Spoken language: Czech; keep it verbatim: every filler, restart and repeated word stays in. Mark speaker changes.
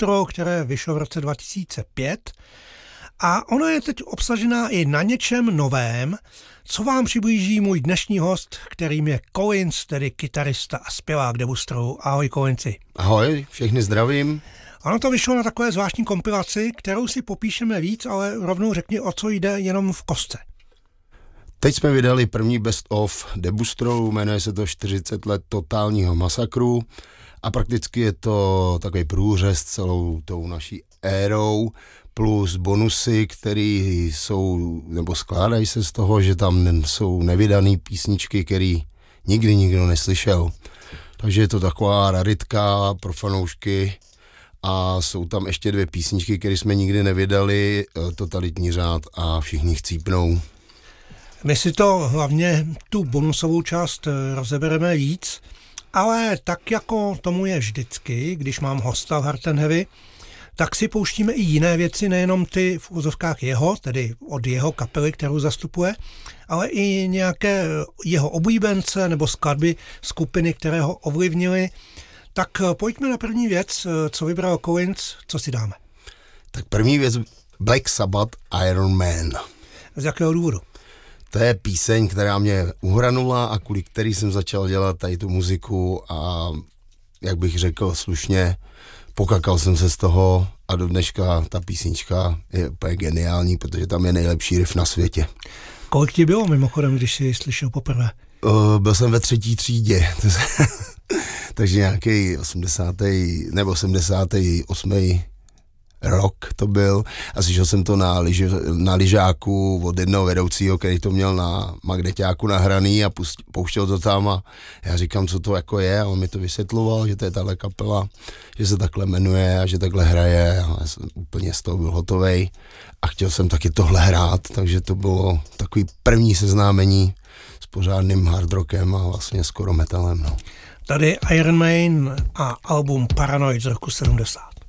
Speaker 1: Debustro, které vyšlo v roce dva tisíce pět. A ono je teď obsažená i na něčem novém, co vám přiblíží můj dnešní host, kterým je Collins, tedy kytarista a zpěvák Debustro. Ahoj Collinsi.
Speaker 2: Ahoj, všechny zdravím.
Speaker 1: Ono to vyšlo na takové zvláštní kompilaci, kterou si popíšeme víc, ale rovnou řekni, o co jde jenom v kostce.
Speaker 2: Teď jsme vydali první best of Debustro, jmenuje se to čtyřicet let totálního masakru a prakticky je to takový průřez celou tou naší érou plus bonusy, které jsou, nebo skládají se z toho, že tam jsou nevydané písničky, které nikdy nikdo neslyšel. Takže je to taková raritka pro fanoušky a jsou tam ještě dvě písničky, které jsme nikdy nevydali, Totalitní řád a Všichni chcípnou.
Speaker 1: My si to hlavně tu bonusovou část rozebereme víc, ale tak jako tomu je vždycky, když mám hosta v Hard and Heavy, tak si pouštíme i jiné věci, nejenom ty v úzovkách jeho, tedy od jeho kapely, kterou zastupuje, ale i nějaké jeho oblíbence nebo skladby skupiny, které ho ovlivnily. Tak pojďme na první věc, co vybral Collins, co si dáme.
Speaker 2: Tak první věc Black Sabbath Iron Man.
Speaker 1: Z jakého důvodu?
Speaker 2: To je píseň, která mě uhranula a kvůli který jsem začal dělat tady tu muziku a jak bych řekl slušně, pokakal jsem se z toho a do dneška ta písnička je úplně geniální, protože tam je nejlepší riff na světě.
Speaker 1: Kolik ti bylo mimochodem, když jsi slyšel poprvé?
Speaker 2: Uh, byl jsem ve třetí třídě, takže nějaký osmdesátý nebo osmdesátý osmý rok to byl a slyšel jsem to na, lyži, na lyžáku od jednoho vedoucího, který to měl na magneťáku nahraný a pust, pouštěl to tam a já říkám, co to jako je a on mi to vysvětloval, že to je tahle kapela, že se takhle jmenuje a že takhle hraje a já jsem úplně z toho byl hotovej a chtěl jsem taky tohle hrát, takže to bylo takový první seznámení s pořádným hard rockem a vlastně skoro metalem. No.
Speaker 1: Tady Iron Man a album Paranoid z roku sedmdesát.